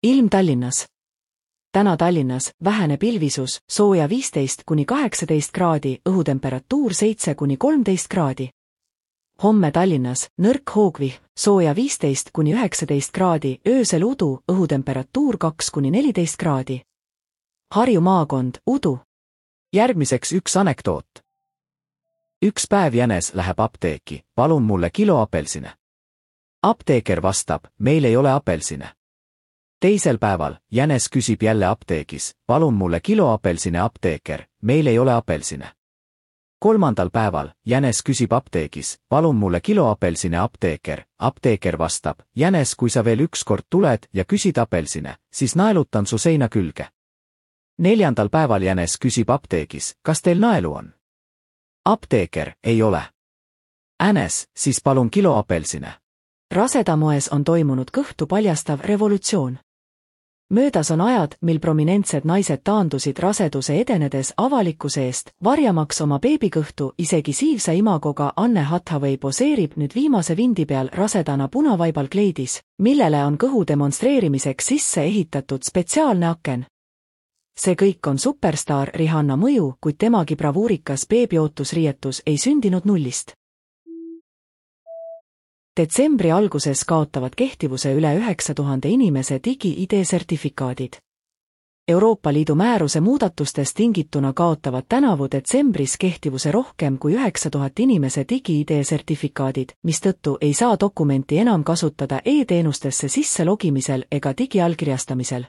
Ilm Tallinnas. Täna Tallinnas vähene pilvisus, sooja 15–18 kraadi, õhutemperatuur 7–13 kraadi. Homme Tallinnas nõrk hoogvihm, sooja 15–19 kraadi, öösel udu, õhutemperatuur 2–14 kraadi. Harju maakond, udu. Järgmiseks üks anekdoot. Üks päev jänes läheb apteeki, palun mulle kilo apelsine. Apteeker vastab, meil ei ole apelsine. Teisel päeval jänes küsib jälle apteegis, palun mulle kilo apelsine. Apteeker, meil ei ole apelsine. Kolmandal päeval jänes küsib apteegis, palun mulle kilo apelsine. Apteeker vastab, jänes, kui sa veel ükskord tuled ja küsid apelsine, siis naelutan su seina külge. Neljandal päeval jänes küsib apteegis, kas teil naelu on? Apteeker, ei ole. Änes, siis palun kilo apelsine. Rasedamoes on toimunud kõhtu paljastav revolutsioon. Möödas on ajad, mil prominentsed naised taandusid raseduse edenedes avalikkuse eest, varjamaks oma beebikõhtu. Isegi siivsa imagoga Anne Hathaway poseerib nüüd viimase vindi peal rasedana punavaibal kleidis, millele on kõhu demonstreerimiseks sisse ehitatud spetsiaalne aken. See kõik on superstaar Rihanna mõju, kuid temagi bravuurikas beebiootusriietus ei sündinud nullist. Detsembri alguses kaotavad kehtivuse üle 9000 inimese digi-ID sertifikaadid. Euroopa Liidu määruse muudatustest tingituna kaotavad tänavu detsembris kehtivuse rohkem kui 9000 inimese digi-ID sertifikaadid, mistõttu ei saa dokumenti enam kasutada e-teenustesse sisse logimisel ega digiallkirjastamisel.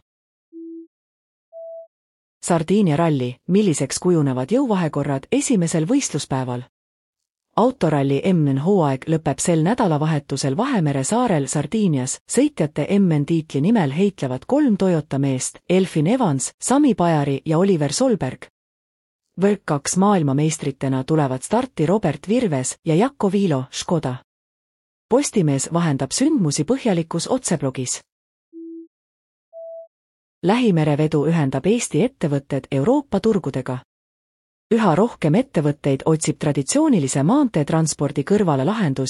Sardiinia ralli, milliseks kujunevad jõuvahekorrad esimesel võistluspäeval? Autoralli MM-hooaeg lõpeb sel nädalavahetusel Vahemere saarel Sardiinias. Sõitjate MM-tiitli nimel heitlevad 3 Toyota meest, Elfyn Evans, Sami Pajari ja Oliver Solberg. World 2 maailmameistritena tulevad starti Robert Virves ja Jakko Viilo, Škoda. Postimees vahendab sündmusi põhjalikus otseblogis. Lähimerevedu ühendab Eesti ettevõtted Euroopa turgudega. Üha rohkem ettevõtteid otsib traditsioonilise maanteetranspordi kõrvale lahendusi